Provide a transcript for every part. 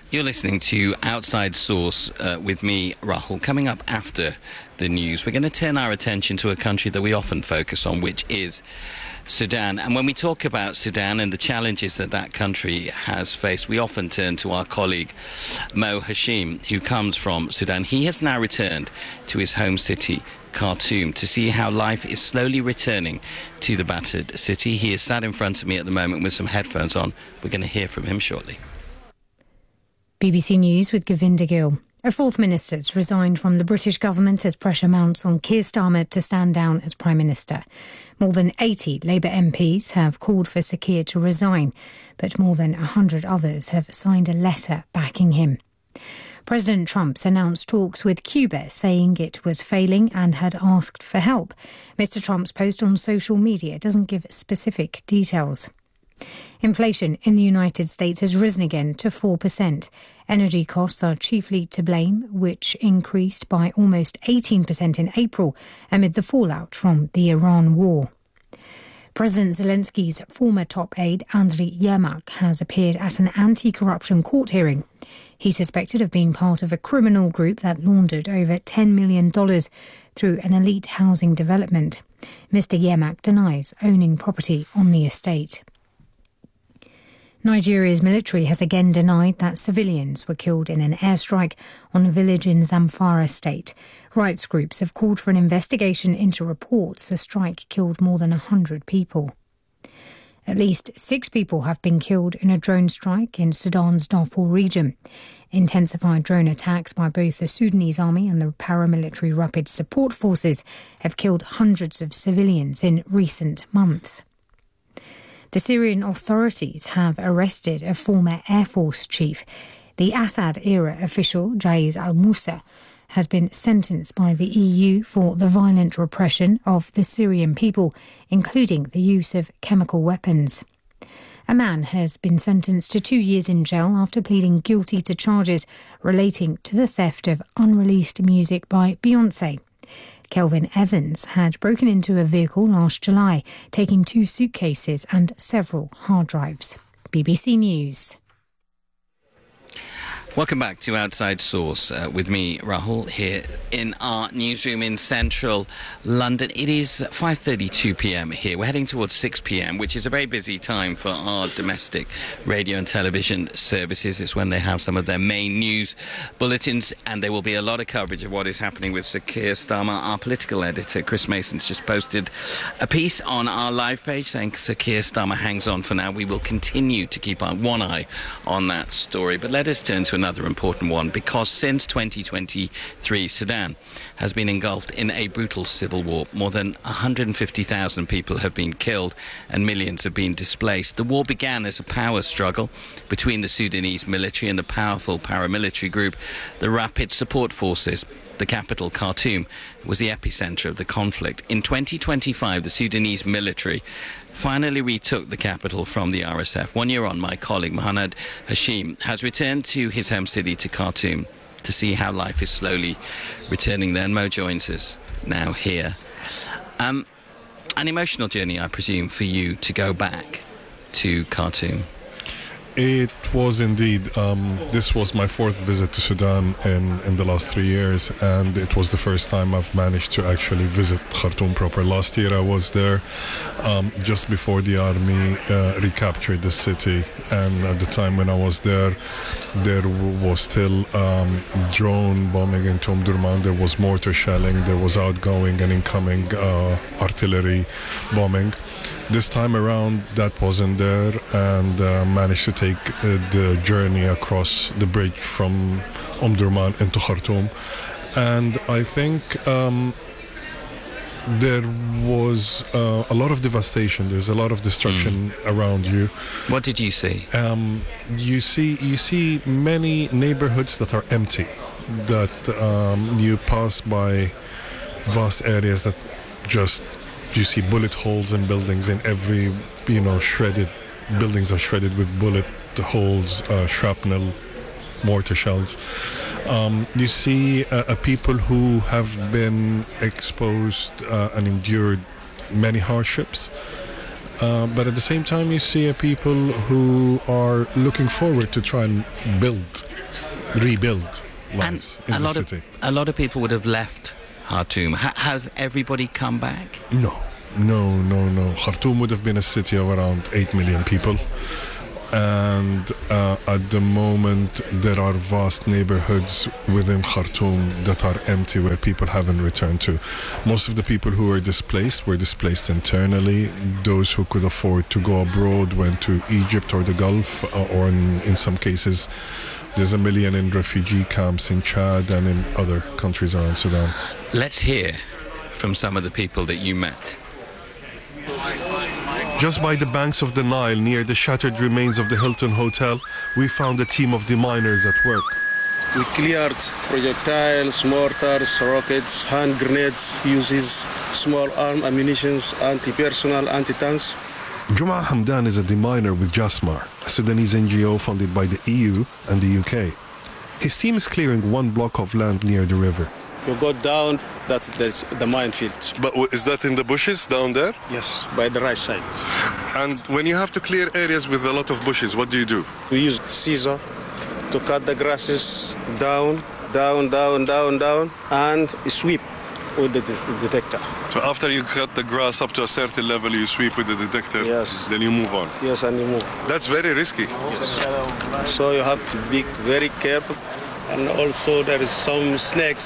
You're listening to Outside Source with me, Rahul. Coming up after the news, we're going to turn our attention to a country that we often focus on, which is Sudan. And when we talk about Sudan and the challenges that that country has faced, we often turn to our colleague Mo Hashim, who comes from Sudan. He has now returned to his home city, Khartoum, to see how life is slowly returning to the battered city. He is sat in front of me at the moment with some headphones on. We're going to hear from him shortly. BBC News with Govinda Gill. A fourth minister's resigned from the British government as pressure mounts on Keir Starmer to stand down as Prime Minister. More than 80 Labour MPs have called for Sir Keir to resign, but more than 100 others have signed a letter backing him. President Trump's announced talks with Cuba, saying it was failing and had asked for help. Mr. Trump's post on social media doesn't give specific details. Inflation in the United States has risen again to 4%. Energy costs are chiefly to blame, which increased by almost 18% in April amid the fallout from the Iran war. President Zelensky's former top aide, Andriy Yermak, has appeared at an anti-corruption court hearing. He's suspected of being part of a criminal group that laundered over $10 million through an elite housing development. Mr. Yermak denies owning property on the estate. Nigeria's military has again denied that civilians were killed in an airstrike on a village in Zamfara state. Rights groups have called for an investigation into reports the strike killed more than 100 people. At least 6 people have been killed in a drone strike in Sudan's Darfur region. Intensified drone attacks by both the Sudanese army and the paramilitary rapid support forces have killed hundreds of civilians in recent months. The Syrian authorities have arrested a former Air Force chief. The Assad-era official, Jaiz al-Musa, has been sentenced by the EU for the violent repression of the Syrian people, including the use of chemical weapons. A man has been sentenced to 2 years in jail after pleading guilty to charges relating to the theft of unreleased music by Beyoncé. Kelvin Evans had broken into a vehicle last July, taking 2 suitcases and several hard drives. BBC News. Welcome back to Outside Source with me, Rahul, here in our newsroom in central London. It is 5:32 p.m. here. We're heading towards 6 p.m., which is a very busy time for our domestic radio and television services. It's when they have some of their main news bulletins, and there will be a lot of coverage of what is happening with Sir Keir Starmer. Our political editor, Chris Mason's just posted a piece on our live page saying Sir Keir Starmer hangs on for now. We will continue to keep one eye on that story. But let us turn to another important one, because since 2023, Sudan has been engulfed in a brutal civil war. More than 150,000 people have been killed and millions have been displaced. The war began as a power struggle between the Sudanese military and the powerful paramilitary group, the Rapid Support Forces. The capital, Khartoum, was the epicenter of the conflict. In 2025, the Sudanese military finally retook the capital from the RSF. 1 year on, my colleague Mohamed Hashim has returned to his home city, to Khartoum, to see how life is slowly returning there. And Mo joins us now here. An emotional journey, I presume, for you to go back to Khartoum. It was indeed. This was my 4th visit to Sudan in the last 3 years, and it was the first time I've managed to actually visit Khartoum proper. Last year I was there just before the army recaptured the city, and at the time when I was there was still drone bombing into Omdurman. There was mortar shelling, there was outgoing and incoming artillery bombing. This time around, that wasn't there, and managed to take the journey across the bridge from Omdurman into Khartoum. And I think there was a lot of devastation. There's a lot of destruction around you. What did you see? You see many neighborhoods that are empty, that you pass by vast areas that just... You see bullet holes in buildings in every, shredded. Buildings are shredded with bullet holes, shrapnel, mortar shells. You see people who have been exposed and endured many hardships, But at the same time, you see people who are looking forward to try and rebuild lives in the city. A lot of people would have left Khartoum. Has everybody come back? No. Khartoum would have been a city of around 8 million people. And at the moment, there are vast neighborhoods within Khartoum that are empty where people haven't returned to. Most of the people who were displaced internally. Those who could afford to go abroad went to Egypt or the Gulf, or in some cases, there's 1 million in refugee camps in Chad and in other countries around Sudan. Let's hear from some of the people that you met. Just by the banks of the Nile, near the shattered remains of the Hilton Hotel, we found a team of deminers at work. We cleared projectiles, mortars, rockets, hand grenades, uses small arm ammunition, anti-personnel, anti-tanks. Juma Hamdan is a deminer with Jasmar, a Sudanese NGO funded by the EU and the UK. His team is clearing 1 block of land near the river. You go down, that's the minefield. But is that in the bushes down there? Yes, by the right side. And when you have to clear areas with a lot of bushes, what do you do? We use scissor to cut the grasses down, and sweep with the detector. So after you cut the grass up to a certain level, you sweep with the detector? Yes. Then you move on? Yes, and you move. That's very risky. Yes. So you have to be very careful. And also there is some snakes,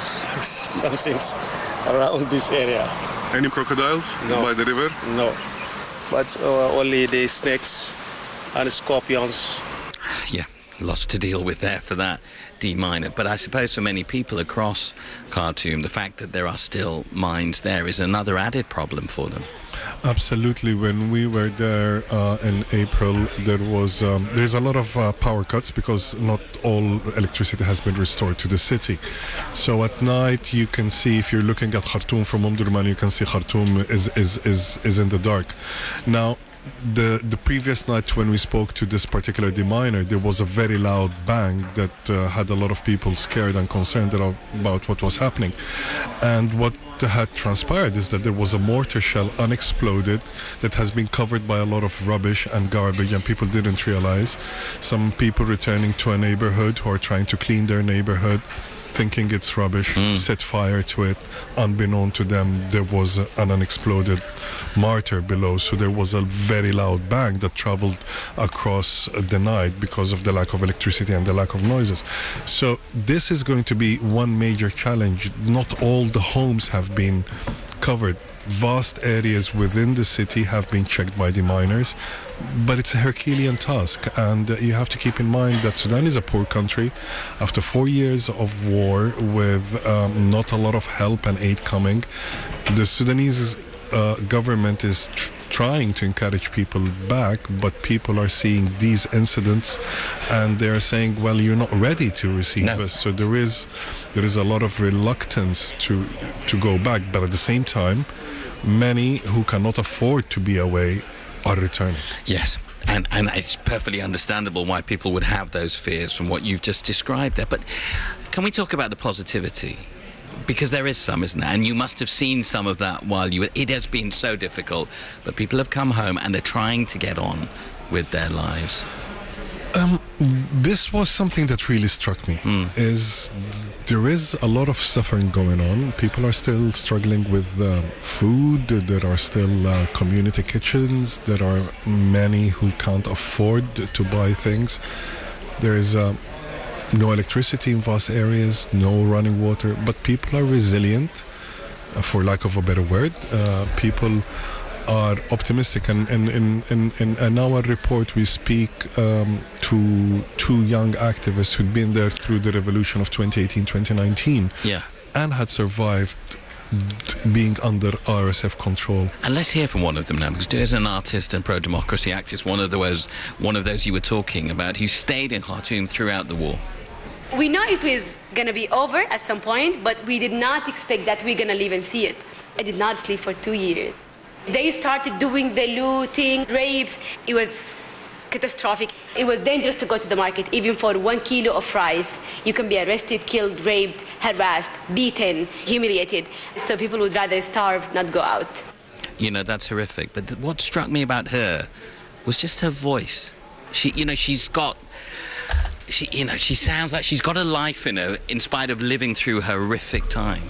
some things around this area. Any crocodiles by the river? No, but only the snakes and scorpions. Yeah, lots to deal with there for that deminer. But I suppose for many people across Khartoum, the fact that there are still mines there is another added problem for them. Absolutely. When we were there in April, there's a lot of power cuts because not all electricity has been restored to the city. So at night you can see, if you're looking at Khartoum from Omdurman, you can see Khartoum is in the dark. Now, the previous night when we spoke to this particular deminer, there was a very loud bang that had a lot of people scared and concerned about what was happening. And what had transpired is that there was a mortar shell unexploded that has been covered by a lot of rubbish and garbage, and people didn't realize. Some people returning to a neighborhood who are trying to clean their neighborhood, thinking it's rubbish, set fire to it. Unbeknown to them, there was an unexploded mortar below, so there was a very loud bang that traveled across the night because of the lack of electricity and the lack of noises. So this is going to be one major challenge. Not all the homes have been covered. Vast areas within the city have been checked by deminers, but it's a Herculean task, and you have to keep in mind that Sudan is a poor country. After 4 years of war with not a lot of help and aid coming, the Sudanese government is trying to encourage people back, but people are seeing these incidents and they're saying, well, you're not ready to receive us. So there is a lot of reluctance to go back, but at the same time, many who cannot afford to be away are returning. Yes, and it's perfectly understandable why people would have those fears from what you've just described there. But can we talk about the positivity? Because there is some, isn't there? And you must have seen some of that while it has been so difficult, but people have come home and they're trying to get on with their lives. This was something that really struck me, is there is a lot of suffering going on. People are still struggling with food. There are still community kitchens. There are many who can't afford to buy things. There is no electricity in vast areas, no running water, but people are resilient, for lack of a better word. People are optimistic, and in our report we speak to 2 young activists who'd been there through the revolution of 2018-2019 and had survived being under RSF control. And let's hear from one of them now, because as an artist and pro-democracy activist, one of those you were talking about, who stayed in Khartoum throughout the war. We know it was going to be over at some point, but we did not expect that we're going to live and see it. I did not sleep for 2 years. They started doing the looting, rapes. It was catastrophic. It was dangerous to go to the market. Even for 1 kilo of rice, you can be arrested, killed, raped, harassed, beaten, humiliated. So people would rather starve, not go out. You know, that's horrific. But what struck me about her was just her voice. She sounds like she's got a life in her in spite of living through a horrific time.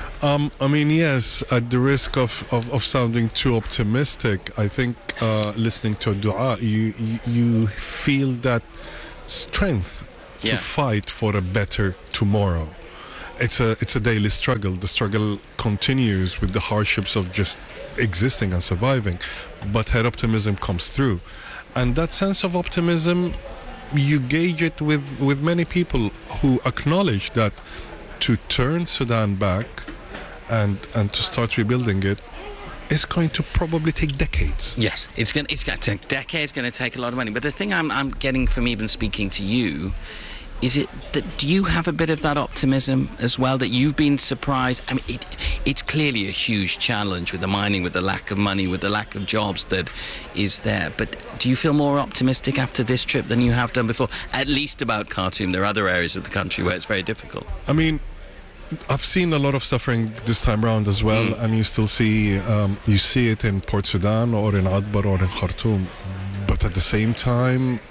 I mean, yes, at the risk of sounding too optimistic, I think listening to a dua, you feel that strength to fight for a better tomorrow. It's a daily struggle. The struggle continues with the hardships of just existing and surviving, but her optimism comes through. And that sense of optimism, you gauge it with many people who acknowledge that to turn Sudan back and to start rebuilding it is going to probably take decades. Yes, it's going to take decades, going to take a lot of money. But the thing I'm getting from even speaking to you is do you have a bit of that optimism as well, that you've been surprised? I mean, it's clearly a huge challenge with the mining, with the lack of money, with the lack of jobs that is there. But do you feel more optimistic after this trip than you have done before? At least about Khartoum. There are other areas of the country where it's very difficult. I mean, I've seen a lot of suffering this time around as well, and you still see it in Port Sudan or in Adbar or in Khartoum. But at the same time,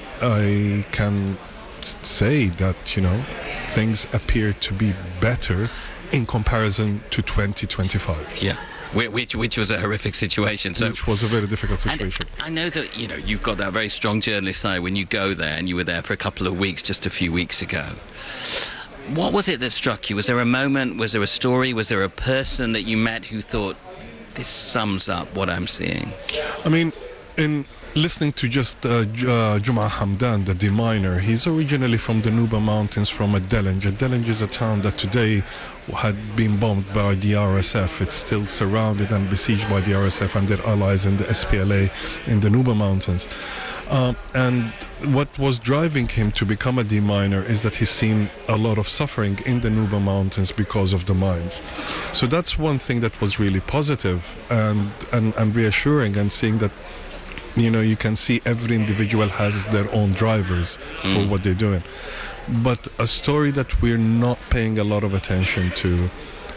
I can say that, things appear to be better in comparison to 2025. Yeah. Which was a horrific situation. So, which was a very difficult situation. And I know that, you've got that very strong journalist eye when you go there, and you were there for a couple of weeks just a few weeks ago. What was it that struck you? Was there a moment, was there a story, was there a person that you met who thought, this sums up what I'm seeing? I mean, in listening to just Juma Hamdan, the deminer, he's originally from the Nuba Mountains, from Adelanj. Adelanj is a town that today had been bombed by the RSF. It's still surrounded and besieged by the RSF and their allies in the SPLA in the Nuba Mountains. And what was driving him to become a deminer is that he's seen a lot of suffering in the Nuba Mountains because of the mines. So that's one thing that was really positive and reassuring, and seeing that you can see every individual has their own drivers for what they're doing. But a story that we're not paying a lot of attention to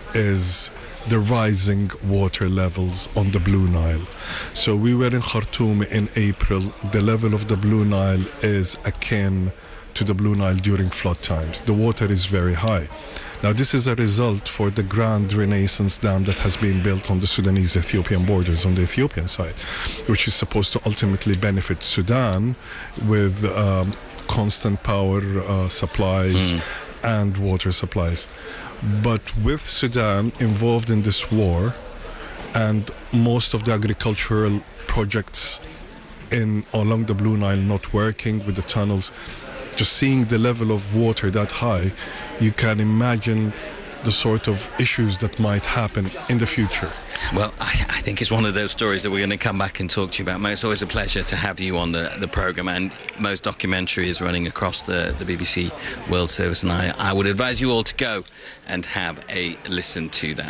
is the rising water levels on the Blue Nile. So we were in Khartoum in April. The level of the Blue Nile is akin to the Blue Nile during flood times. The water is very high. Now, this is a result for the Grand Renaissance Dam that has been built on the Sudanese-Ethiopian borders on the Ethiopian side, which is supposed to ultimately benefit Sudan with constant power supplies and water supplies. But with Sudan involved in this war, and most of the agricultural projects along the Blue Nile not working with the tunnels, just seeing the level of water that high, you can imagine the sort of issues that might happen in the future. Well, I think it's one of those stories that we're going to come back and talk to you about. Mo, it's always a pleasure to have you on the programme, and Mo's documentary is running across the BBC World Service, and I would advise you all to go and have a listen to that.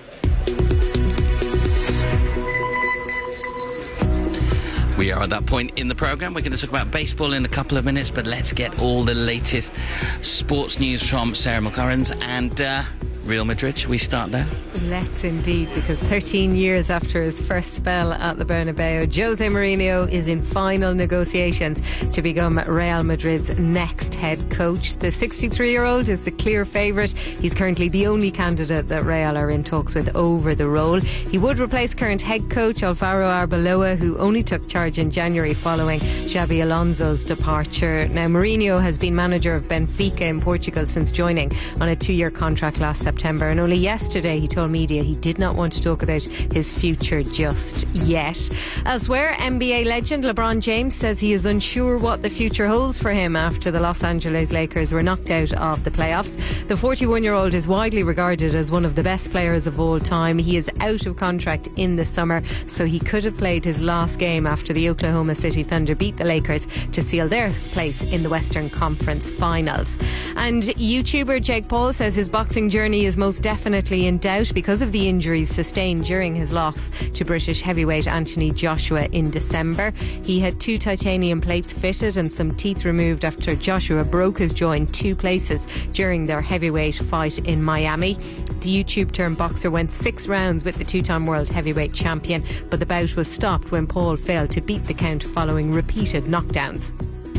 We are at that point in the programme. We're going to talk about baseball in a couple of minutes, but let's get all the latest sports news from Sarah McLaurin and Real Madrid. Should we start there? Let's indeed, because 13 years after his first spell at the Bernabeu, Jose Mourinho is in final negotiations to become Real Madrid's next head coach. The 63-year-old is the clear favourite. He's currently the only candidate that Real are in talks with over the role. He would replace current head coach Alvaro Arbeloa, who only took charge in January following Xabi Alonso's departure. Now, Mourinho has been manager of Benfica in Portugal since joining on a 2-year contract last September, and only yesterday he told media he did not want to talk about his future just yet. Elsewhere, NBA legend LeBron James says he is unsure what the future holds for him after the Los Angeles Lakers were knocked out of the playoffs. The 41-year-old is widely regarded as one of the best players of all time. He is out of contract in the summer, so he could have played his last game after the Oklahoma City Thunder beat the Lakers to seal their place in the Western Conference Finals. And YouTuber Jake Paul says his boxing journey is most definitely in doubt because of the injuries sustained during his loss to British heavyweight Anthony Joshua in December. He had 2 titanium plates fitted and some teeth removed after Joshua broke his jaw in 2 places during their heavyweight fight in Miami. The YouTube-turned-boxer went 6 rounds with the 2-time world heavyweight champion, but the bout was stopped when Paul failed to beat the count following repeated knockdowns.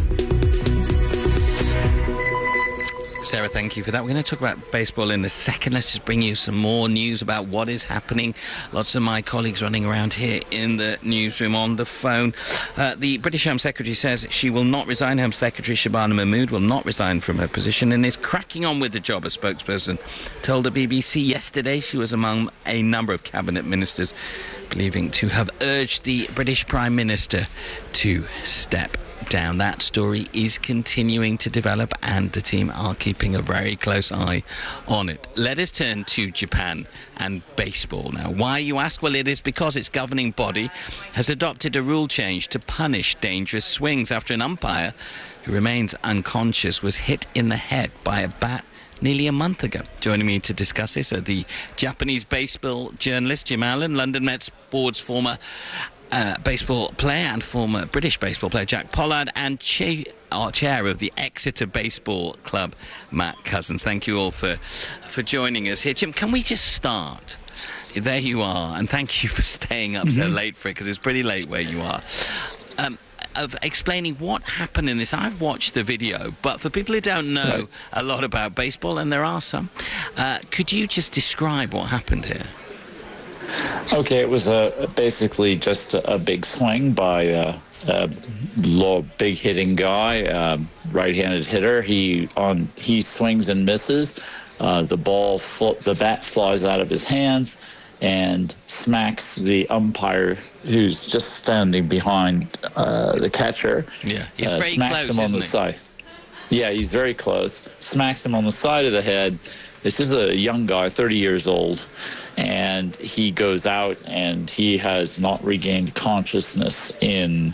Sarah, thank you for that. We're going to talk about baseball in a second. Let's just bring you some more news about what is happening. Lots of my colleagues running around here in the newsroom on the phone. The British Home Secretary says she will not resign. Home Secretary Shabana Mahmood will not resign from her position and is cracking on with the job. A spokesperson told the BBC yesterday she was among a number of cabinet ministers believing to have urged the British Prime Minister to step down. That story is continuing to develop and the team are keeping a very close eye on it. Let us turn to Japan and baseball now. Why, you ask? Well, it is because its governing body has adopted a rule change to punish dangerous swings after an umpire who remains unconscious was hit in the head by a bat nearly a month ago. Joining me to discuss this are the Japanese baseball journalist Jim Allen, London Mets board's former baseball player and former British baseball player Jack Pollard, and chair of the Exeter Baseball Club, Matt Cousins. Thank you all for joining us here. Jim, can we just start? There you are, and thank you for staying up so late for it, because it's pretty late where you are. Of explaining what happened in this. I've watched the video, but for people who don't know a lot about baseball, and there are some, could you just describe what happened here? Okay, it was basically just a big swing by a big hitting guy, right-handed hitter. He swings and misses. The bat flies out of his hands and smacks the umpire, who's just standing behind the catcher. Yeah, he's very close, isn't he? Side. Yeah, he's very close. Smacks him on the side of the head. This is a young guy, 30 years old, and he goes out and he has not regained consciousness in,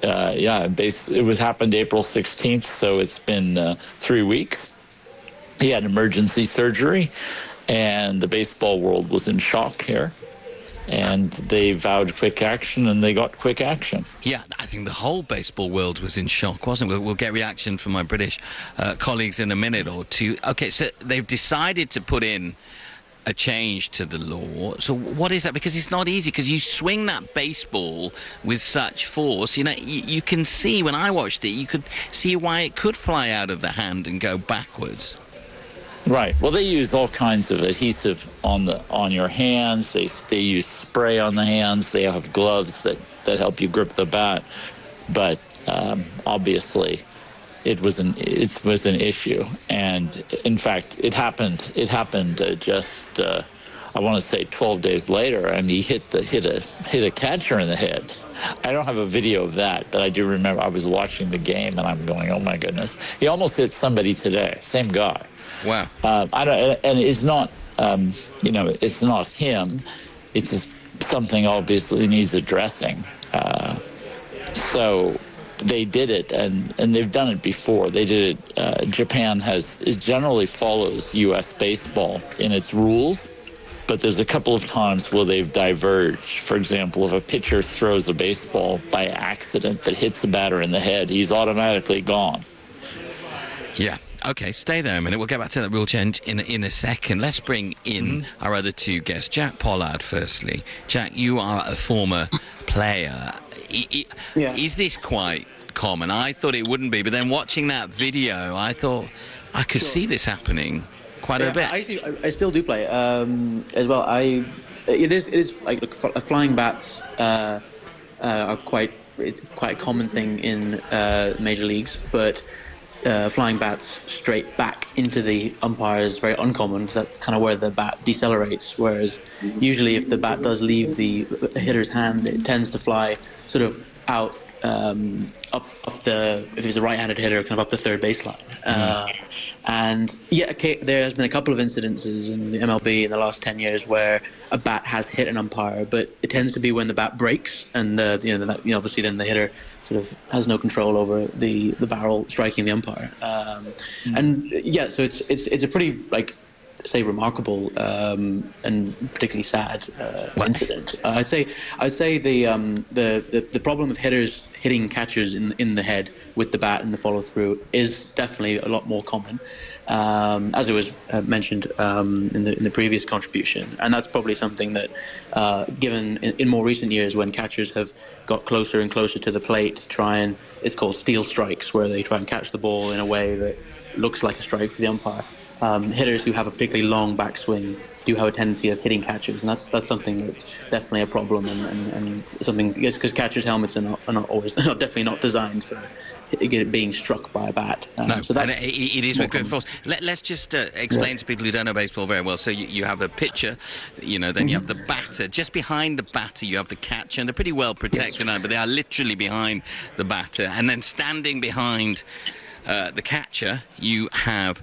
it happened April 16th, so it's been 3 weeks. He had emergency surgery, and the baseball world was in shock here. And they vowed quick action, and they got quick action. Yeah, I think the whole baseball world was in shock, wasn't it? We'll get reaction from my British colleagues in a minute or two. Okay, so they've decided to put in a change to the law. So what is that? Because it's not easy, because you swing that baseball with such force. You know, you can see, when I watched it, you could see why it could fly out of the hand and go backwards. Right. Well, they use all kinds of adhesive on your hands. They use spray on the hands. They have gloves that help you grip the bat. But obviously, it was an issue. And in fact, it happened just I want to say 12 days later, and he hit a catcher in the head. I don't have a video of that, but I do remember I was watching the game and I'm going, oh my goodness, he almost hit somebody today. Same guy. Wow. And it's not, it's not him. It's just something obviously needs addressing. So they did it, and they've done it before. They did it. Japan generally follows U.S. baseball in its rules, but there's a couple of times where they've diverged. For example, if a pitcher throws a baseball by accident that hits the batter in the head, he's automatically gone. Yeah. Okay, stay there a minute. We'll get back to that rule change in a second. Let's bring in our other two guests. Jack Pollard, firstly. Jack, you are a former player. Is this quite common? I thought it wouldn't be, but then watching that video, I thought I could see this happening quite a bit. I still do play as well. It is like flying bats are quite a common thing in major leagues, but flying bats straight back into the umpire is very uncommon. That's kind of where the bat decelerates, whereas usually if the bat does leave the hitter's hand, it tends to fly sort of out if it's a right-handed hitter, kind of up the third baseline. There has been a couple of incidences in the MLB in the last 10 years where a bat has hit an umpire, but it tends to be when the bat breaks, and obviously then the hitter sort of has no control over the barrel striking the umpire. So it's a pretty say remarkable and particularly sad incident. I'd say the problem of hitters hitting catchers in the head with the bat and the follow through is definitely a lot more common, as it was mentioned in the previous contribution, and that's probably something that, given in more recent years when catchers have got closer and closer to the plate to try and, it's called steal strikes, where they try and catch the ball in a way that looks like a strike for the umpire. Hitters who have a particularly long backswing do have a tendency of hitting catchers, and that's something that's definitely a problem, and something, because catchers' helmets are definitely not designed for being struck by a bat. No, so that it is with good force. Let's just explain to people who don't know baseball very well. So you have a pitcher, then you have the batter. Just behind the batter, you have the catcher, and they're pretty well protected now, but they are literally behind the batter, and then standing behind the catcher, you have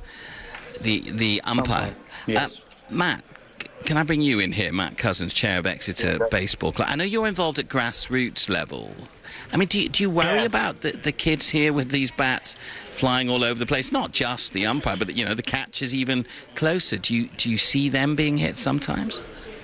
the umpire. Yes. Matt, can I bring you in here? Matt Cousins, chair of Exeter Baseball Club. I know you're involved at grassroots level. I mean, do you worry about the kids here with these bats flying all over the place? Not just the umpire, but the catchers even closer. Do you see them being hit sometimes?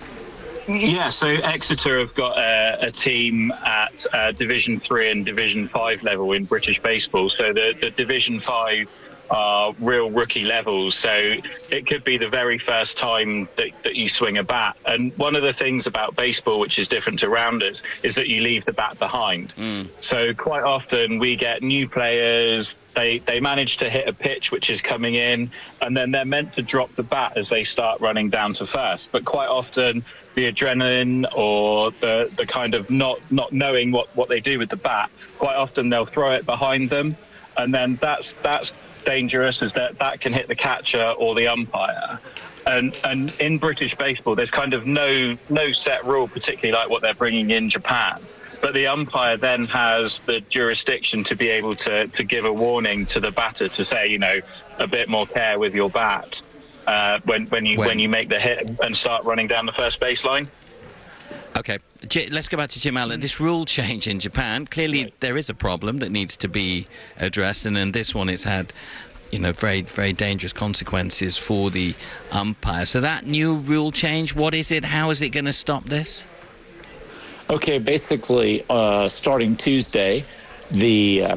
Yeah, so Exeter have got a team at Division 3 and Division 5 level in British baseball. So the Division 5 are real rookie levels, so it could be the very first time that you swing a bat. And one of the things about baseball which is different to rounders is that you leave the bat behind. So quite often we get new players, they manage to hit a pitch which is coming in, and then they're meant to drop the bat as they start running down to first. But quite often the adrenaline or the kind of not knowing what they do with the bat, quite often they'll throw it behind them, and then that's dangerous, is that can hit the catcher or the umpire. And in British baseball there's kind of no set rule, particularly like what they're bringing in Japan, but the umpire then has the jurisdiction to be able to give a warning to the batter to say, a bit more care with your bat when you make the hit and start running down the first baseline. Okay, let's go back to Jim Allen. This rule change in Japan, clearly there is a problem that needs to be addressed, and in this one it's had, very, very dangerous consequences for the umpire. So that new rule change, what is it? How is it going to stop this? Okay, basically, starting Tuesday, the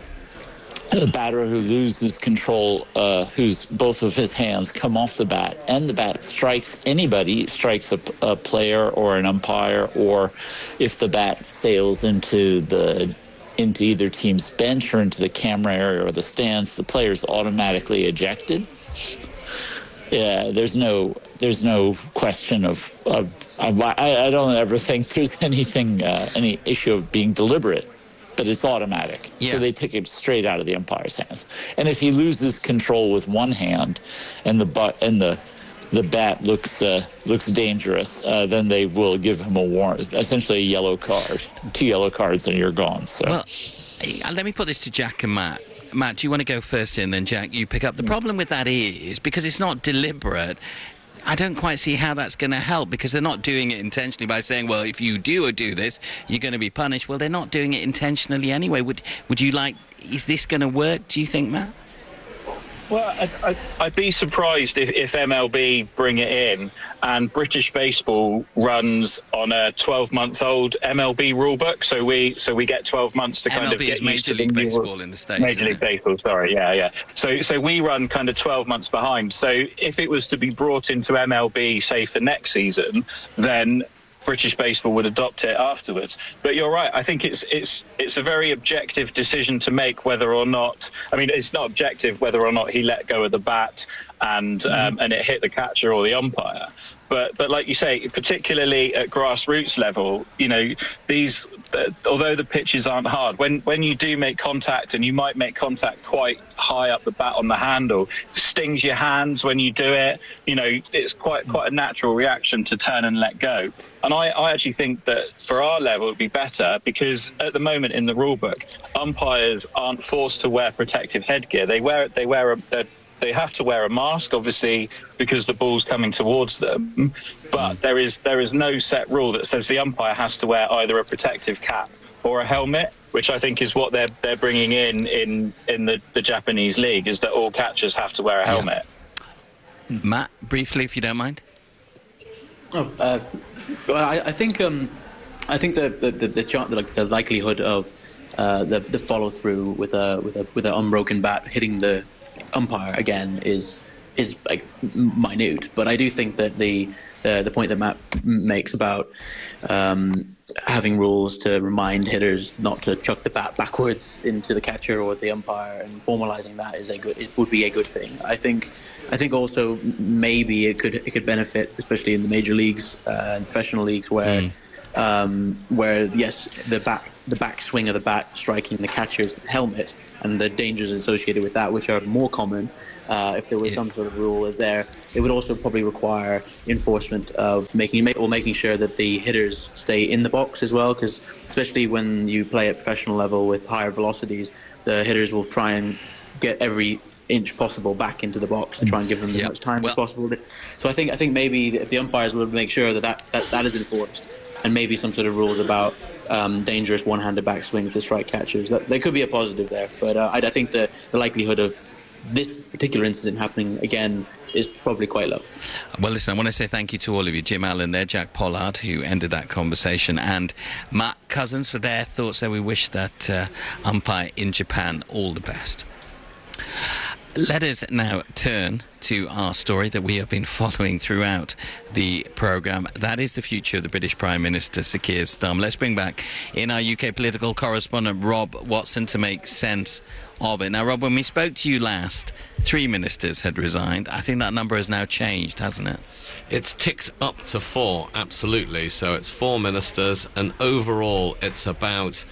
batter who loses control, whose both of his hands come off the bat, and the bat strikes a player or an umpire, or if the bat sails into either team's bench or into the camera area or the stands, the player's automatically ejected. Yeah, there's no question of I don't ever think there's any issue of being deliberate. But it's automatic. Yeah. So they take it straight out of the umpire's hands. And if he loses control with one hand and the bat looks dangerous, then they will give him a warrant, essentially a yellow card. 2 yellow cards and you're gone. So well, let me put this to Jack and Matt. Matt, do you want to go first and then Jack, you pick up? The problem with that is, because it's not deliberate, I don't quite see how that's going to help, because they're not doing it intentionally by saying, well, if you do this, you're going to be punished. Well, they're not doing it intentionally anyway. Would you is this going to work, do you think, Matt? Well, I'd be surprised if MLB bring it in, and British baseball runs on a 12-month-old MLB rulebook. So we get 12 months to kind MLB of get is used to Major League Baseball in the States. Major League Baseball, sorry, yeah. So we run kind of 12 months behind. So if it was to be brought into MLB, say for next season, then British baseball would adopt it afterwards. But you're right. I think it's a very objective decision to make whether or not. I mean, it's not objective whether or not he let go of the bat and it hit the catcher or the umpire. But like you say, particularly at grassroots level, these. Although the pitches aren't hard, when you do make contact, and you might make contact quite high up the bat on the handle, it stings your hands when you do it. It's quite a natural reaction to turn and let go. And I actually think that for our level, it'd be better, because at the moment in the rule book, umpires aren't forced to wear protective headgear. They have to wear a mask, obviously, because the ball's coming towards them. But there is no set rule that says the umpire has to wear either a protective cap or a helmet, which I think is what they're bringing in the Japanese league, is that all catchers have to wear a helmet. Matt, briefly, if you don't mind. I think the likelihood of the follow through with an unbroken bat hitting the umpire again is like minute. But I do think that the point that Matt makes about having rules to remind hitters not to chuck the bat backwards into the catcher or the umpire and formalizing that would be a good thing. I think also maybe it could benefit, especially in the major leagues and professional leagues where yes, the back swing of the bat striking the catcher's helmet and the dangers associated with that, which are more common. If there was some sort of rule there, it would also probably require enforcement of making sure that the hitters stay in the box as well, because especially when you play at professional level with higher velocities, the hitters will try and get every inch possible back into the box to try and give them as much time as possible. So I think maybe if the umpires would make sure that is enforced, and maybe some sort of rules about dangerous one-handed backswings to strike catchers, that there could be a positive there. But I think the likelihood of this particular incident happening again is probably quite low. Well, listen, I want to say thank you to all of you. Jim Allen there, Jack Pollard, who ended that conversation, and Matt Cousins for their thoughts there. We wish that umpire in Japan all the best. Let us now turn to our story that we have been following throughout the programme. That is the future of the British Prime Minister, Sir Keir Starmer. Let's bring back in our UK political correspondent, Rob Watson, to make sense of it. Now, Rob, when we spoke to you last, 3 ministers had resigned. I think that number has now changed, hasn't it? It's ticked up to 4, absolutely. So it's 4 ministers, and overall it's about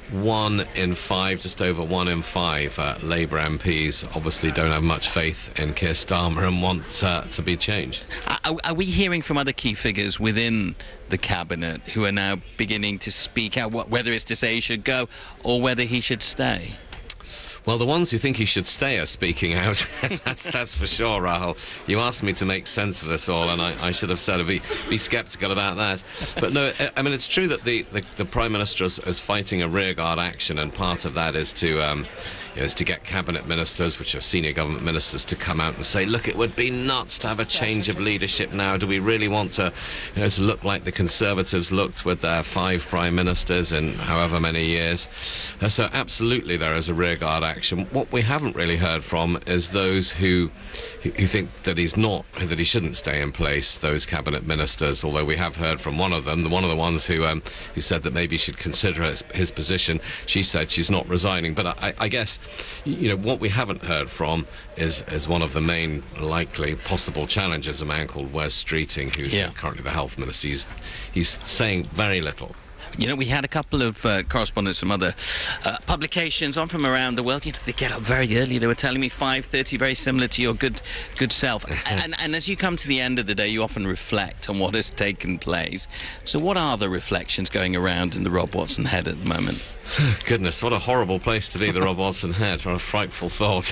1 in 5, just over 1 in 5 Labour MPs obviously don't have much faith in Keir Starmer and want to be changed. Are we hearing from other key figures within the cabinet who are now beginning to speak out, whether it's to say he should go or whether he should stay? Well, the ones who think he should stay are speaking out. that's for sure, Rahul. You asked me to make sense of this all, and I should have said be sceptical about that. But no, I mean, it's true that the Prime Minister is fighting a rearguard action, and part of that is to get cabinet ministers, which are senior government ministers, to come out and say, look, it would be nuts to have a change of leadership now. Do we really want to look like the Conservatives looked with their 5 prime ministers in however many years? So absolutely there is a rearguard action. What we haven't really heard from is those who think that he shouldn't stay in place, those cabinet ministers, although we have heard from one of them, one of the ones who said that maybe he should consider his position. She said she's not resigning. But I guess, what we haven't heard from is one of the main likely possible challengers, a man called Wes Streeting, who's currently the health minister. He's saying very little. We had a couple of correspondents from other publications on from around the world. They get up very early. They were telling me 5:30, very similar to your good self. and as you come to the end of the day, you often reflect on what has taken place. So what are the reflections going around in the Rob Watson head at the moment? Goodness, what a horrible place to be, the Rob Watson head. What a frightful thought.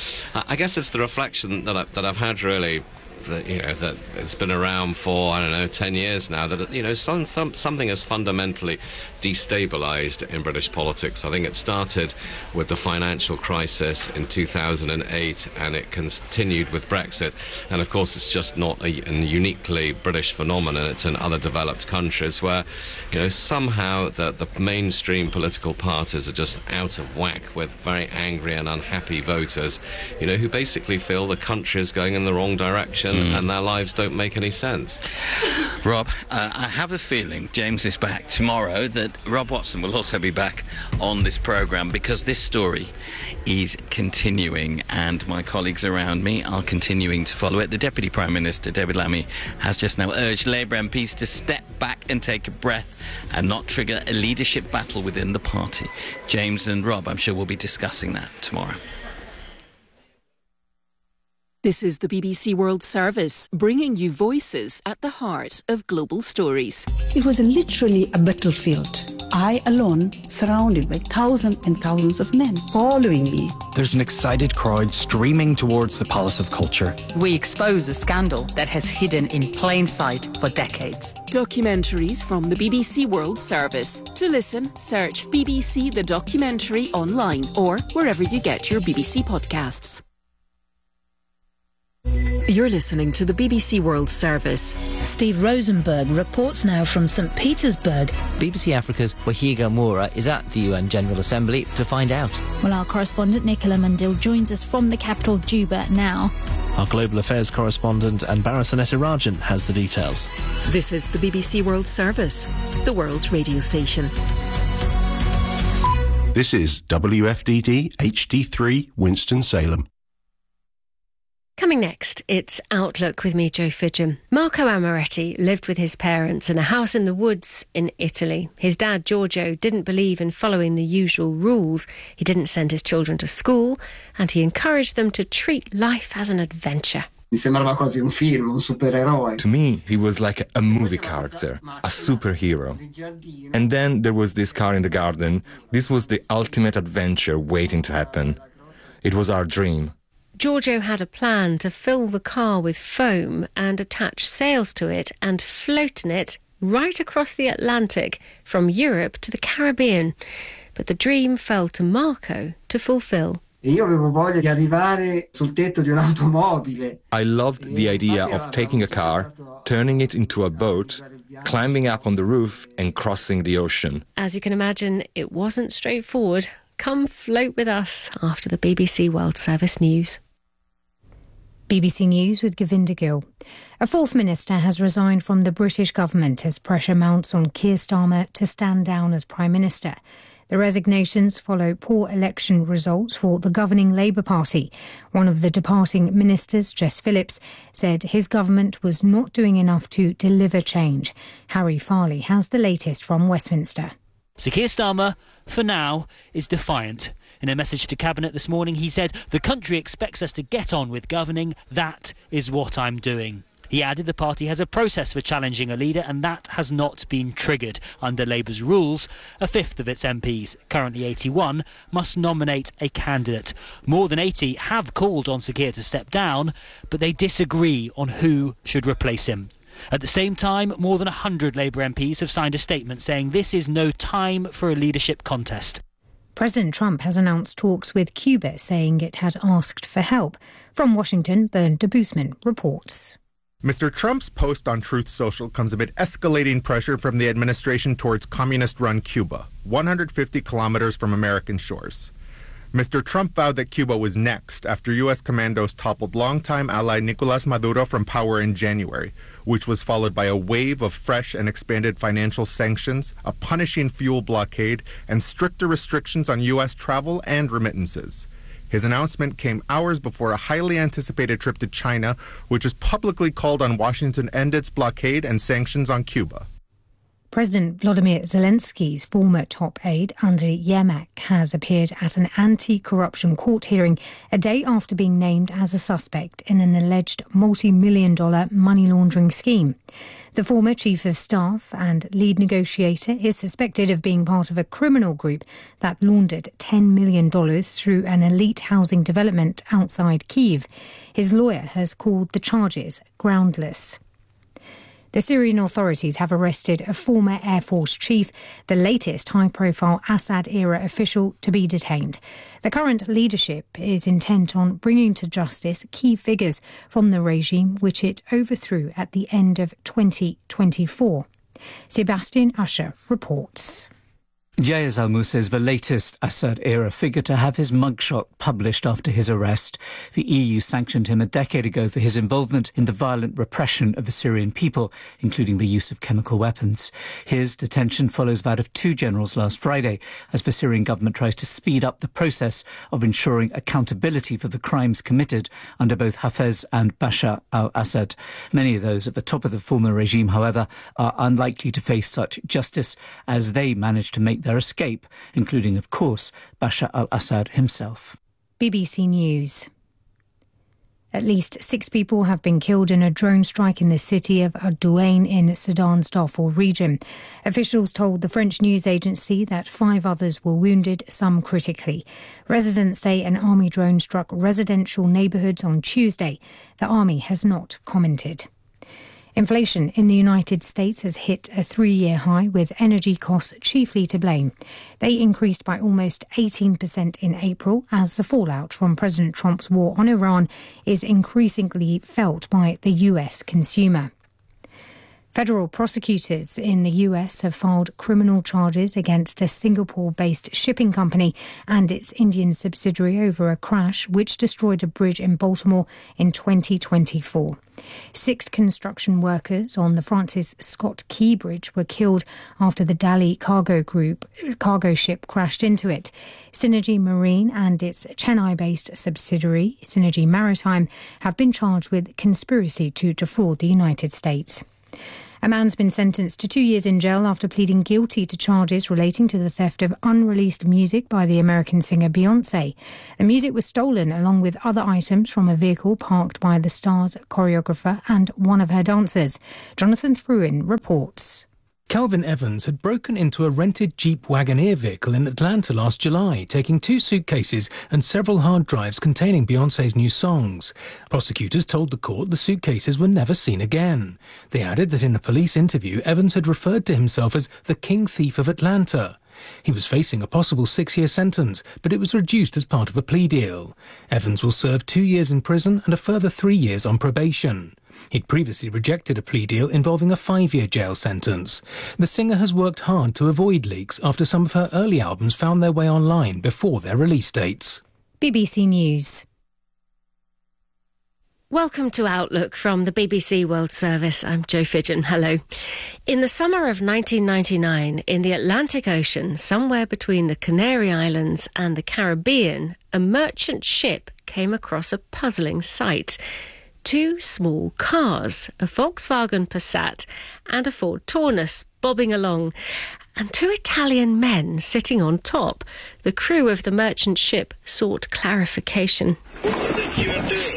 I guess it's the reflection that I've had really, that it's been around for 10 years now, that something has fundamentally destabilised in British politics. I think it started with the financial crisis in 2008, and it continued with Brexit. And of course, it's just not a uniquely British phenomenon. It's in other developed countries where somehow the mainstream political parties are just out of whack with very angry and unhappy voters, who basically feel the country is going in the wrong direction. And their lives don't make any sense. Rob, I have a feeling James is back tomorrow, that Rob Watson will also be back on this programme, because this story is continuing and my colleagues around me are continuing to follow it. The Deputy Prime Minister, David Lammy, has just now urged Labour MPs to step back and take a breath and not trigger a leadership battle within the party. James and Rob, I'm sure we'll be discussing that tomorrow. This is the BBC World Service, bringing you voices at the heart of global stories. It was literally a battlefield. I alone, surrounded by thousands and thousands of men following me. There's an excited crowd streaming towards the Palace of Culture. We expose a scandal that has hidden in plain sight for decades. Documentaries from the BBC World Service. To listen, search BBC The Documentary online or wherever you get your BBC podcasts. You're listening to the BBC World Service. Steve Rosenberg reports now from St. Petersburg. BBC Africa's Wahiga Moura is at the UN General Assembly to find out. Well, our correspondent Nicola Mundil joins us from the capital, Juba, now. Our global affairs correspondent Anbara Sanetta Rajan has the details. This is the BBC World Service, the world's radio station. This is WFDD HD3 Winston-Salem. Coming next, it's Outlook with me, Jo Fidgen. Marco Amoretti lived with his parents in a house in the woods in Italy. His dad, Giorgio, didn't believe in following the usual rules. He didn't send his children to school, and he encouraged them to treat life as an adventure. Mi sembrava quasi un film, un supereroe. To me, he was like a movie character, a superhero. And then there was this car in the garden. This was the ultimate adventure waiting to happen. It was our dream. Giorgio had a plan to fill the car with foam and attach sails to it and float in it right across the Atlantic from Europe to the Caribbean. But the dream fell to Marco to fulfill. Io avevo voglia di arrivare sul tetto di un'automobile. I loved the idea of taking a car, turning it into a boat, climbing up on the roof and crossing the ocean. As you can imagine, it wasn't straightforward. Come float with us after the BBC World Service news. BBC News with Govinda Gill. A fourth minister has resigned from the British government as pressure mounts on Keir Starmer to stand down as Prime Minister. The resignations follow poor election results for the governing Labour Party. One of the departing ministers, Jess Phillips, said his government was not doing enough to deliver change. Harry Farley has the latest from Westminster. Sir Keir Starmer, for now, is defiant. In a message to Cabinet this morning, he said, "The country expects us to get on with governing. That is what I'm doing." He added the party has a process for challenging a leader, and that has not been triggered. Under Labour's rules, a fifth of its MPs, currently 81, must nominate a candidate. More than 80 have called on Sir Keir to step down, but they disagree on who should replace him. At the same time, more than 100 Labour MPs have signed a statement saying this is no time for a leadership contest. President Trump has announced talks with Cuba, saying it had asked for help. From Washington, Bernd de Boosman reports. Mr. Trump's post on Truth Social comes amid escalating pressure from the administration towards communist-run Cuba, 150 kilometers from American shores. Mr. Trump vowed that Cuba was next after U.S. commandos toppled longtime ally Nicolás Maduro from power in January, which was followed by a wave of fresh and expanded financial sanctions, a punishing fuel blockade, and stricter restrictions on U.S. travel and remittances. His announcement came hours before a highly anticipated trip to China, which has publicly called on Washington to end its blockade and sanctions on Cuba. President Volodymyr Zelensky's former top aide, Andriy Yermak, has appeared at an anti-corruption court hearing a day after being named as a suspect in an alleged multi-million-dollar money laundering scheme. The former chief of staff and lead negotiator is suspected of being part of a criminal group that laundered $10 million through an elite housing development outside Kyiv. His lawyer has called the charges groundless. The Syrian authorities have arrested a former Air Force chief, the latest high-profile Assad-era official to be detained. The current leadership is intent on bringing to justice key figures from the regime which it overthrew at the end of 2024. Sebastian Usher reports. Jayez Al-Musa is the latest Assad-era figure to have his mugshot published after his arrest. The EU sanctioned him a decade ago for his involvement in the violent repression of the Syrian people, including the use of chemical weapons. His detention follows that of two generals last Friday, as the Syrian government tries to speed up the process of ensuring accountability for the crimes committed under both Hafez and Bashar al-Assad. Many of those at the top of the former regime, however, are unlikely to face such justice as they managed to make their escape, including, of course, Bashar al-Assad himself. BBC News. At least 6 people have been killed in a drone strike in the city of Douain in Sudan's Darfur region. Officials told the French news agency that 5 others were wounded, some critically. Residents say an army drone struck residential neighbourhoods on Tuesday. The army has not commented. Inflation in the United States has hit a 3-year high, with energy costs chiefly to blame. They increased by almost 18% in April as the fallout from President Trump's war on Iran is increasingly felt by the US consumer. Federal prosecutors in the US have filed criminal charges against a Singapore-based shipping company and its Indian subsidiary over a crash which destroyed a bridge in Baltimore in 2024. 6 construction workers on the Francis Scott Key Bridge were killed after the Dali cargo ship crashed into it. Synergy Marine and its Chennai-based subsidiary, Synergy Maritime, have been charged with conspiracy to defraud the United States. A man's been sentenced to 2 years in jail after pleading guilty to charges relating to the theft of unreleased music by the American singer Beyoncé. The music was stolen along with other items from a vehicle parked by the star's choreographer and one of her dancers. Jonathan Fruin reports. Calvin Evans had broken into a rented Jeep Wagoneer vehicle in Atlanta last July, taking 2 suitcases and several hard drives containing Beyoncé's new songs. Prosecutors told the court the suitcases were never seen again. They added that in a police interview, Evans had referred to himself as the King Thief of Atlanta. He was facing a possible 6-year sentence, but it was reduced as part of a plea deal. Evans will serve 2 years in prison and a further 3 years on probation. He'd previously rejected a plea deal involving a 5-year jail sentence. The singer has worked hard to avoid leaks after some of her early albums found their way online before their release dates. BBC News. Welcome to Outlook from the BBC World Service. I'm Jo Fidgen. Hello. In the summer of 1999, in the Atlantic Ocean, somewhere between the Canary Islands and the Caribbean, a merchant ship came across a puzzling sight. 2 small cars, a Volkswagen Passat and a Ford Taunus, bobbing along, and 2 Italian men sitting on top. The crew of the merchant ship sought clarification. What was it you were doing?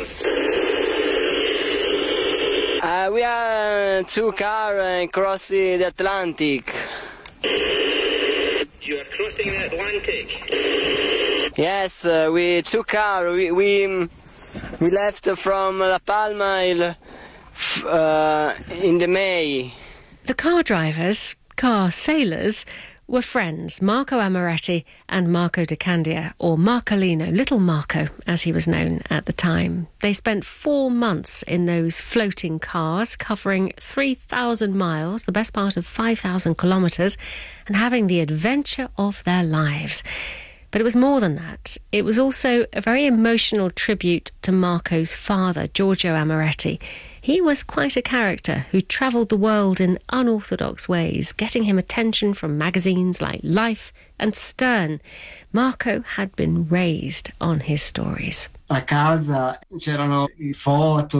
We are 2 cars crossing the Atlantic. You are crossing the Atlantic? Yes, we 2 cars. We left from La Palma in the May. The car drivers, car sailors, were friends, Marco Amaretti and Marco De Candia, or Marcolino, Little Marco, as he was known at the time. They spent 4 months in those floating cars, covering 3,000 miles, the best part of 5,000 kilometres, and having the adventure of their lives. But it was more than that. It was also a very emotional tribute to Marco's father, Giorgio Amaretti. He was quite a character who travelled the world in unorthodox ways, getting him attention from magazines like Life and Stern. Marco had been raised on his stories. A casa c'erano foto,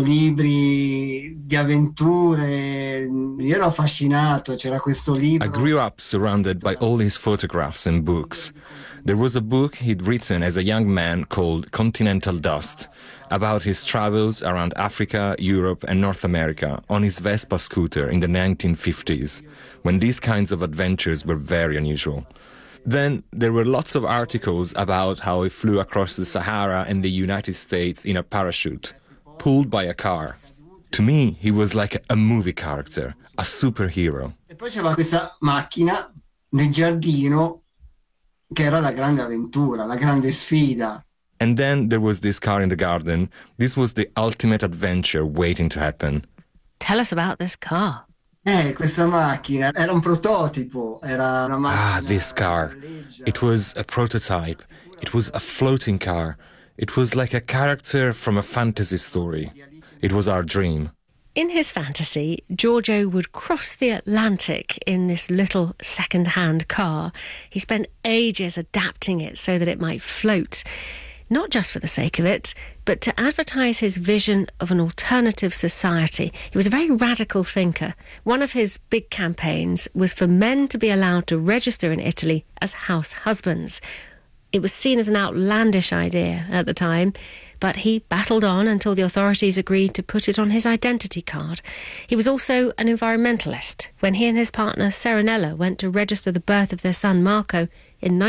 libri di avventure. Io ero affascinato, c'era questo libro. I grew up surrounded by all his photographs and books. There was a book he'd written as a young man called Continental Dust, about his travels around Africa, Europe and North America on his Vespa scooter in the 1950s, when these kinds of adventures were very unusual. Then there were lots of articles about how he flew across the Sahara and the United States in a parachute, pulled by a car. To me, he was like a movie character, a superhero. E poi c'era questa macchina nel giardino che era la grande avventura, la grande sfida. And then there was this car in the garden. This was the ultimate adventure waiting to happen. Tell us about this car. Questa macchina era un prototipo, era una macchina. This car. It was a prototype. It was a floating car. It was like a character from a fantasy story. It was our dream. In his fantasy, Giorgio would cross the Atlantic in this little second-hand car. He spent ages adapting it so that it might float. Not just for the sake of it, but to advertise his vision of an alternative society. He was a very radical thinker. One of his big campaigns was for men to be allowed to register in Italy as house husbands. It was seen as an outlandish idea at the time, but he battled on until the authorities agreed to put it on his identity card. He was also an environmentalist. When he and his partner Serenella went to register the birth of their son Marco in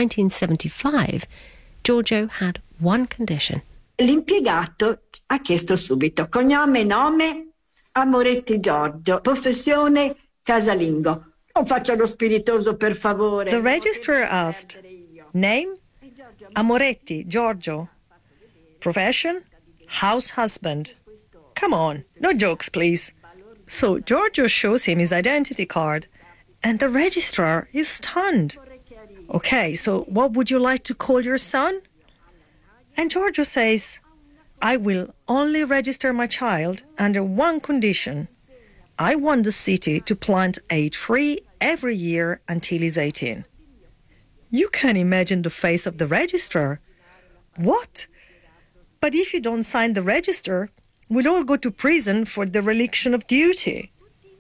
1975, Giorgio had one condition. L'impiegato ha chiesto subito cognome, nome, Amoretti Giorgio, professione casalingo. Non faccia lo spiritoso, per favore. The registrar asked, name? Amoretti Giorgio. Profession? House husband. Come on, no jokes, please. So Giorgio shows him his identity card, and the registrar is stunned. Okay, so what would you like to call your son? And Giorgio says, I will only register my child under one condition. I want the city to plant a tree every year until he's 18. You can imagine the face of the registrar. What? But if you don't sign the register, we'll all go to prison for dereliction of duty.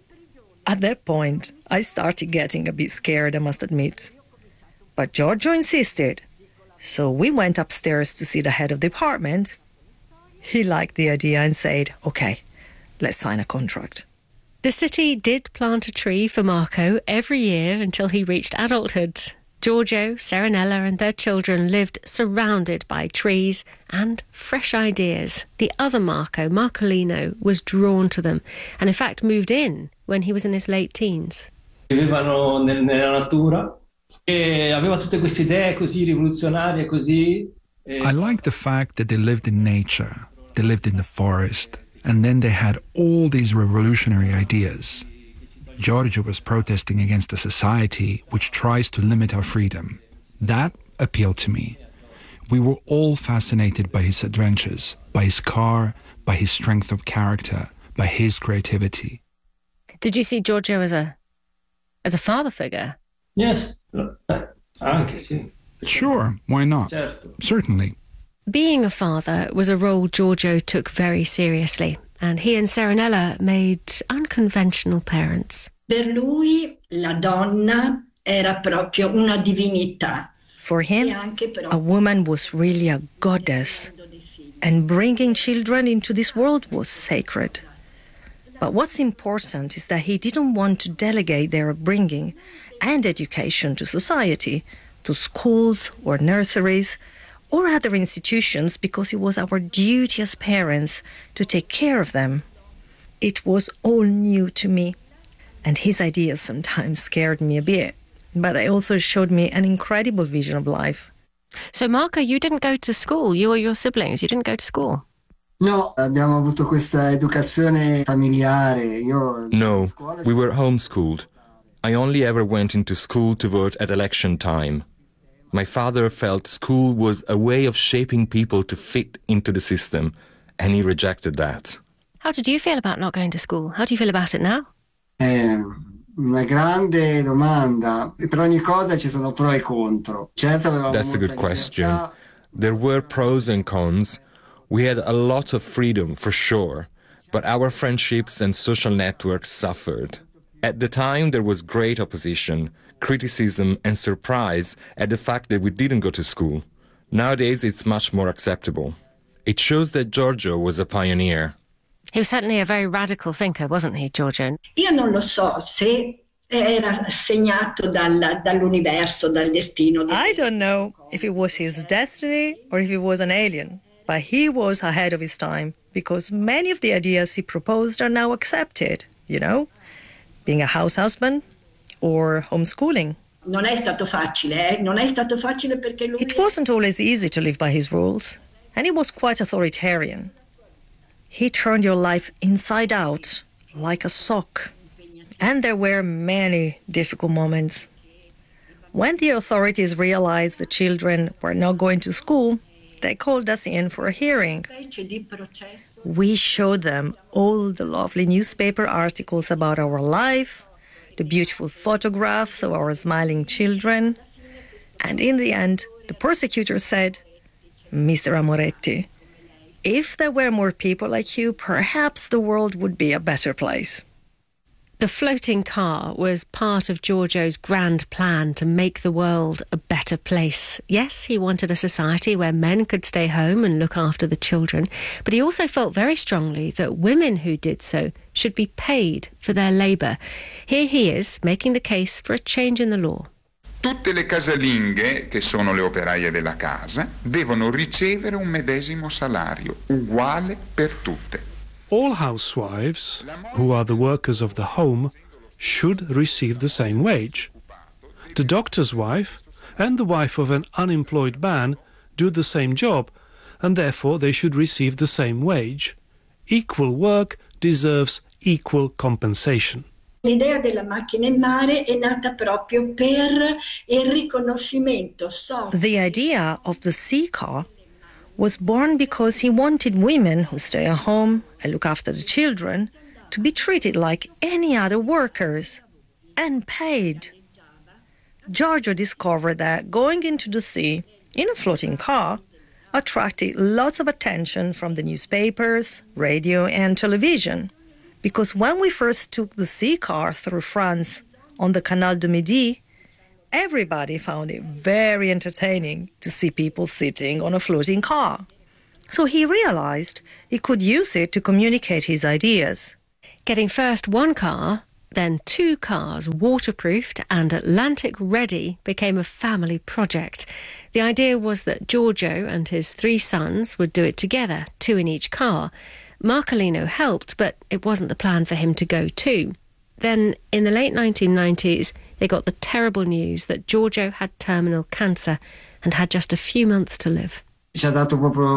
At that point, I started getting a bit scared, I must admit. But Giorgio insisted, so we went upstairs to see the head of the department. He liked the idea and said, OK, let's sign a contract. The city did plant a tree for Marco every year until he reached adulthood. Giorgio, Serenella and their children lived surrounded by trees and fresh ideas. The other Marco, Marcolino, was drawn to them and in fact moved in when he was in his late teens. Vivevano nella natura e aveva tutte queste idee così rivoluzionarie, così. I liked the fact that they lived in nature, they lived in the forest, and then they had all these revolutionary ideas. Giorgio was protesting against a society which tries to limit our freedom. That appealed to me. We were all fascinated by his adventures, by his car, by his strength of character, by his creativity. Did you see Giorgio as a father figure? Yes, anche sì. Sure, why not? Certo. Certainly. Being a father was a role Giorgio took very seriously, and he and Serenella made unconventional parents. Per lui la donna era proprio una divinità. For him, a woman was really a goddess, and bringing children into this world was sacred. But what's important is that he didn't want to delegate their upbringing and education to society, to schools or nurseries or other institutions, because it was our duty as parents to take care of them. It was all new to me, and his ideas sometimes scared me a bit, but they also showed me an incredible vision of life. So Marco, you didn't go to school, you or your siblings, you didn't go to school? No, abbiamo avuto questa educazione familiare. No, we were homeschooled. I only ever went into school to vote at election time. My father felt school was a way of shaping people to fit into the system, and he rejected that. How did you feel about not going to school? How do you feel about it now? Una grande domanda. Per ogni cosa ci sono pro e contro. Certo, avevamo That's a good question. There were pros and cons. We had a lot of freedom, for sure, but our friendships and social networks suffered. At the time, there was great opposition, criticism and surprise at the fact that we didn't go to school. Nowadays, it's much more acceptable. It shows that Giorgio was a pioneer. He was certainly a very radical thinker, wasn't he, Giorgio? Io non lo so se era segnato dall'universo, dal destino. I don't know if it was his destiny or if he was an alien, but he was ahead of his time because many of the ideas he proposed are now accepted, you know? Being a house husband or homeschooling. Non è stato facile, Non è stato facile perché lui... It wasn't always easy to live by his rules, and he was quite authoritarian. He turned your life inside out, like a sock. And there were many difficult moments. When the authorities realized the children were not going to school, they called us in for a hearing. We showed them all the lovely newspaper articles about our life, the beautiful photographs of our smiling children. And in the end, the prosecutor said, Mr. Amoretti, if there were more people like you, perhaps the world would be a better place. The floating car was part of Giorgio's grand plan to make the world a better place. Yes, he wanted a society where men could stay home and look after the children, but he also felt very strongly that women who did so should be paid for their labour. Here he is making the case for a change in the law. Tutte le casalinghe, che sono le operaie della casa, devono ricevere un medesimo salario, uguale per tutte. all housewives, who are the workers of the home, should receive the same wage. The doctor's wife and the wife of an unemployed man do the same job, and therefore they should receive the same wage. Equal work deserves equal compensation. L'idea della macchina in mare è nata proprio per il riconoscimento. The idea of the sea car was born because he wanted women who stay at home and look after the children to be treated like any other workers and paid. Giorgio discovered that going into the sea in a floating car attracted lots of attention from the newspapers, radio and television. Because when we first took the sea car through France on the Canal du Midi, everybody found it very entertaining to see people sitting on a floating car. So he realized he could use it to communicate his ideas. Getting first one car, then two cars, waterproofed and Atlantic ready, became a family project. The idea was that Giorgio and his 3 sons would do it together, 2 in each car. Marcolino helped, but it wasn't the plan for him to go too. Then, in the late 1990s, they got the terrible news that Giorgio had terminal cancer and had just a few months to live. We had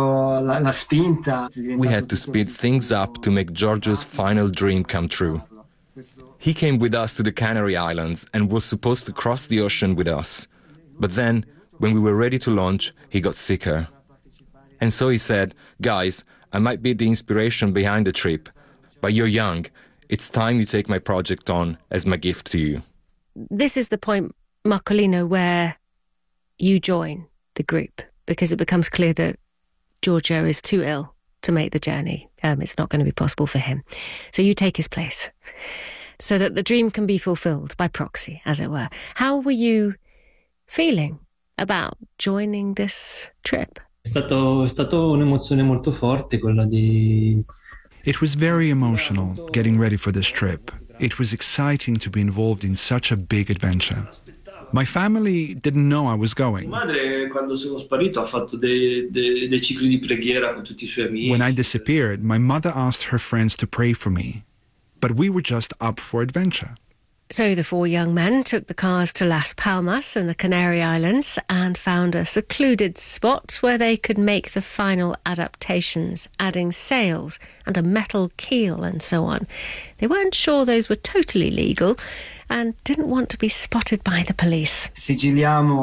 to speed things up to make Giorgio's final dream come true. He came with us to the Canary Islands and was supposed to cross the ocean with us. But then, when we were ready to launch, he got sicker. And so he said, "Guys, I might be the inspiration behind the trip, but you're young. It's time you take my project on as my gift to you." This is the point, Marcolino, where you join the group, because it becomes clear that Giorgio is too ill to make the journey. It's not going to be possible for him. So you take his place, so that the dream can be fulfilled by proxy, as it were. How were you feeling about joining this trip? È stato un'emozione molto forte quella di... It was very emotional getting ready for this trip. It was exciting to be involved in such a big adventure. My family didn't know I was going. Madre, quando sono sparito, ha fatto dei cicli di preghiera con tutti I suoi amici. When I disappeared, my mother asked her friends to pray for me. But we were just up for adventure. So the 4 young men took the cars to Las Palmas and the Canary Islands and found a secluded spot where they could make the final adaptations, adding sails and a metal keel and so on. They weren't sure those were totally legal and didn't want to be spotted by the police. We sealed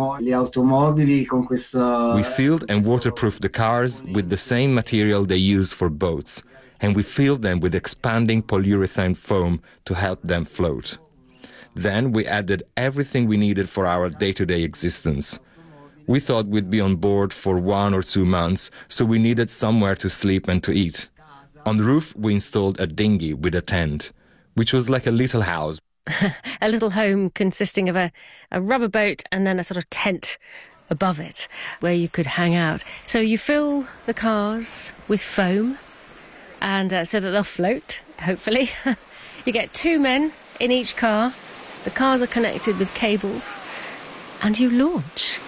and waterproofed the cars with the same material they used for boats, and we filled them with expanding polyurethane foam to help them float. Then we added everything we needed for our day-to-day existence. We thought we'd be on board for 1 or 2 months, so we needed somewhere to sleep and to eat. On the roof, we installed a dinghy with a tent, which was like a little house. A little home consisting of a rubber boat and then a sort of tent above it where you could hang out. So you fill the cars with foam, and so that they'll float, hopefully. You get 2 men in each car. The cars are connected with cables, and you launch.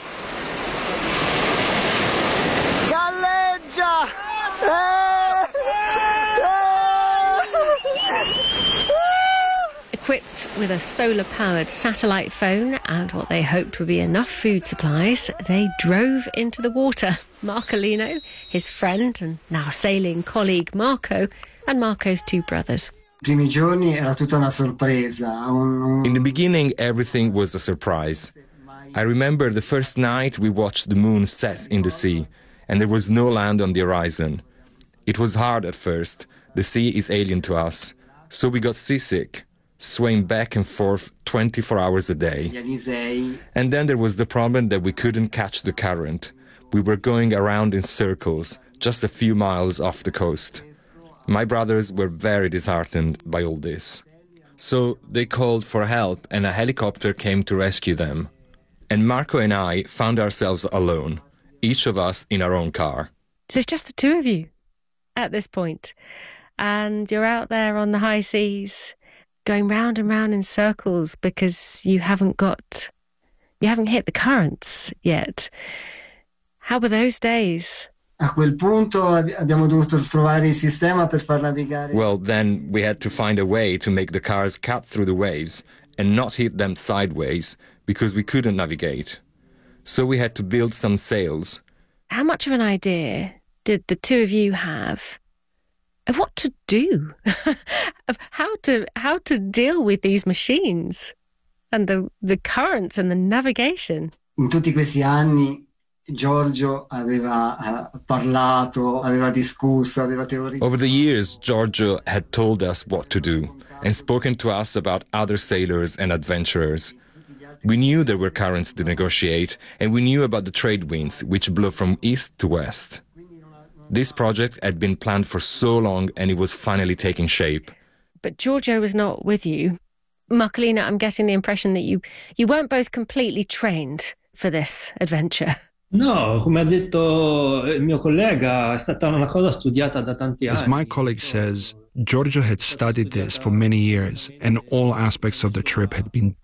Galleggia! Equipped with a solar-powered satellite phone and what they hoped would be enough food supplies, they drove into the water. Marcolino, his friend and now sailing colleague Marco, and Marco's 2 brothers. In the beginning, everything was a surprise. I remember the first night we watched the moon set in the sea, and there was no land on the horizon. It was hard at first. The sea is alien to us. So we got seasick, swaying back and forth 24 hours a day. And then there was the problem that we couldn't catch the current. We were going around in circles, just a few miles off the coast. My brothers were very disheartened by all this. So they called for help and a helicopter came to rescue them. And Marco and I found ourselves alone, each of us in our own car. So it's just the 2 of you at this point. And you're out there on the high seas, going round and round in circles because you haven't hit the currents yet. How were those days? A quel punto abbiamo dovuto trovare il sistema per far navigare. Well, then we had to find a way to make the cars cut through the waves and not hit them sideways because we couldn't navigate. So we had to build some sails. How much of an idea did the two of you have of what to do, of how to deal with these machines and the currents and the navigation? In tutti questi anni Giorgio aveva parlato, aveva discusso, aveva teorizzato. Over the years, Giorgio had told us what to do and spoken to us about other sailors and adventurers. We knew there were currents to negotiate, and we knew about the trade winds, which blow from east to west. This project had been planned for so long, and it was finally taking shape. But Giorgio was not with you. Marcolina, I'm getting the impression that you weren't both completely trained for this adventure. No, come ha detto il mio collega, è stata una cosa studiata da tanti anni. As my colleague says, Giorgio had studied this for many years, and all aspects of the trip had been